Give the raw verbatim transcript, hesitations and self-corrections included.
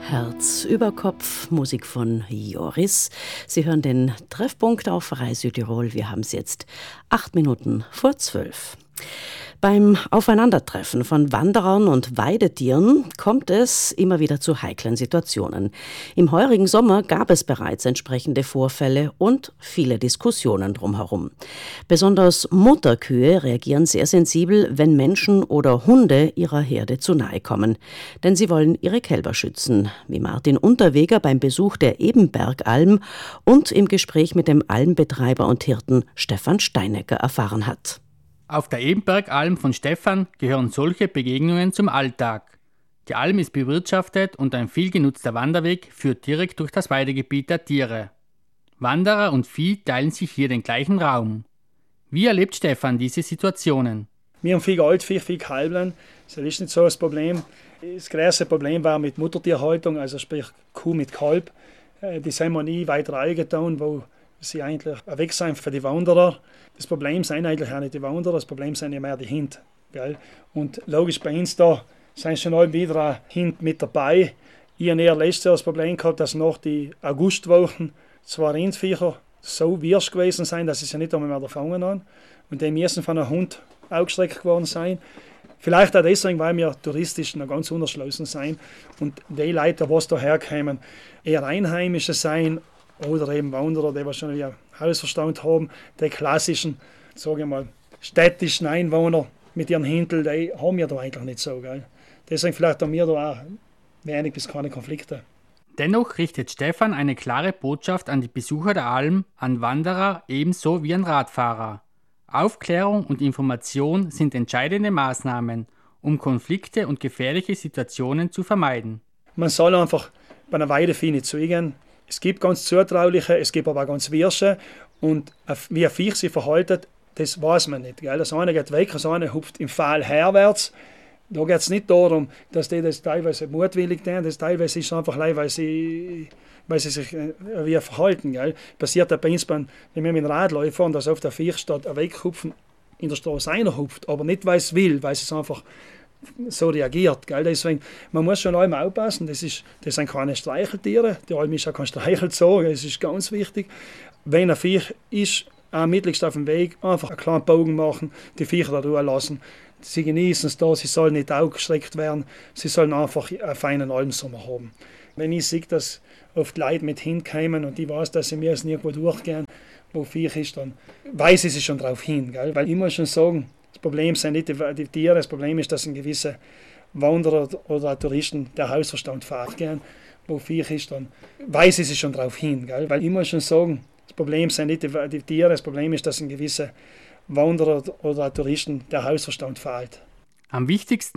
Herz über Kopf, Musik von Joris. Sie hören den Treffpunkt auf Rai Südtirol. Wir haben es jetzt acht Minuten vor zwölf. Beim Aufeinandertreffen von Wanderern und Weidetieren kommt es immer wieder zu heiklen Situationen. Im heurigen Sommer gab es bereits entsprechende Vorfälle und viele Diskussionen drumherum. Besonders Mutterkühe reagieren sehr sensibel, wenn Menschen oder Hunde ihrer Herde zu nahe kommen. Denn sie wollen ihre Kälber schützen, wie Martin Unterweger beim Besuch der Ebenbergalm und im Gespräch mit dem Almbetreiber und Hirten Stefan Steinecker erfahren hat. Auf der Ebenbergalm von Stefan gehören solche Begegnungen zum Alltag. Die Alm ist bewirtschaftet und ein viel genutzter Wanderweg führt direkt durch das Weidegebiet der Tiere. Wanderer und Vieh teilen sich hier den gleichen Raum. Wie erlebt Stefan diese Situationen? Wir haben viel Altvieh, viel Kalblein. Das ist nicht so das Problem. Das größte Problem war mit Muttertierhaltung, also sprich Kuh mit Kalb. Die sind wir nie weiter eingetan, wo sie eigentlich weg sind für die Wanderer. Das Problem sind eigentlich auch nicht die Wanderer, das Problem sind ja mehr die Hunde. Gell? Und logisch bei uns da sind schon alle wieder Hunde mit dabei. Ich habe eher letztes Jahr das Problem gehabt, dass nach den Augustwochen zwei Rindviecher so wirsch gewesen sind, dass sie sich nicht einmal mehr gefangen haben. Und die müssen von einem Hund aufgeschreckt geworden sein. Vielleicht auch deswegen, weil wir touristisch noch ganz unterschlossen sind. Und die Leute, die hierher kommen, eher Einheimische sein oder eben Wanderer, die wahrscheinlich ein Hausverstand haben, die klassischen, sage ich mal, städtischen Einwohner mit ihren Hindel, die haben wir da eigentlich nicht so. Gell? Deswegen vielleicht haben wir da auch wenig bis keine Konflikte. Dennoch richtet Stefan eine klare Botschaft an die Besucher der Alm, an Wanderer ebenso wie an Radfahrer. Aufklärung und Information sind entscheidende Maßnahmen, um Konflikte und gefährliche Situationen zu vermeiden. Man soll einfach bei einer Weidevieh nicht zugehen. Es gibt ganz Zutrauliche, es gibt aber auch ganz Wirsche. Und wie ein Viech sich verhält, das weiß man nicht. Gell? Das eine geht weg, das eine hupft im Pfahl herwärts. Da geht es nicht darum, dass die das teilweise mutwillig tun, das teilweise ist einfach leid, weil sie, weil sie sich äh, wie verhalten. Gell? Passiert auch bei uns, wenn wir mit dem Radl fahren, dass auf der Viech statt ein Weghupfen in der Straße einer hupft, aber nicht, weil es will, weil es einfach so reagiert. Gell? Deswegen, man muss schon einmal aufpassen, das, ist, das sind keine Streicheltiere, die Alm ist auch kein Streichelzoo, das ist ganz wichtig. Wenn ein Viech ist, auch mittelst auf dem Weg, einfach einen kleinen Bogen machen, die Viecher da durchlassen. Sie genießen es da, sie sollen nicht aufgeschreckt werden, sie sollen einfach einen feinen Almsommer haben. Wenn ich sehe, dass oft Leute mit hinkommen und ich weiß, dass sie mir jetzt nirgendwo durchgehen, wo Viech ist, dann weisen sie schon darauf hin. Gell? Weil ich muss schon sagen, das Problem sind nicht die, die Tiere, das Problem ist, dass ein gewisser Wanderer oder Touristen der Hausverstand fahren, wo Viech ist, dann weisen sie schon darauf hin. Gell? Weil ich muss schon sagen, das Problem sind nicht die, die Tiere, das Problem ist, dass ein gewisser Wanderer oder Touristen der Hausverstand fehlt. Am wichtigsten